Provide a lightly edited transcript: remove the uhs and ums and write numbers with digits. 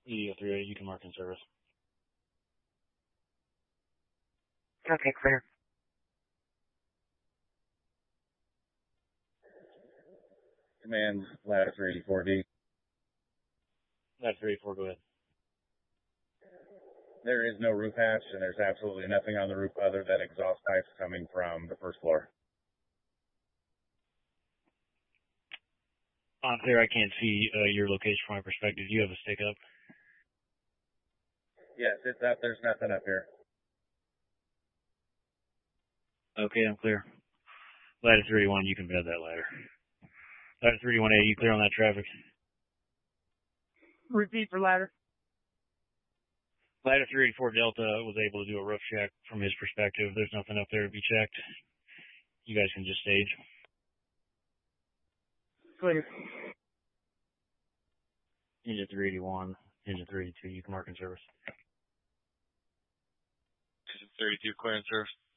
EDO 380, you can mark in service. Okay, clear. Command, ladder 384D. Ladder 384, go ahead. There is no roof hatch, and there's absolutely nothing on the roof other than exhaust pipes coming from the first floor. On clear, I can't see your location from my perspective. Do you have a stick up? Yes, it's up. There's nothing up here. Okay, I'm clear. Ladder 381, you can bed that ladder. Ladder 381A, you clear on that traffic? Repeat for ladder. Ladder 384 Delta was able to do a roof check from his perspective. There's nothing up there to be checked. You guys can just stage. Clear. Engine 381, engine 382, you can mark in service. Engine 32, clear in service.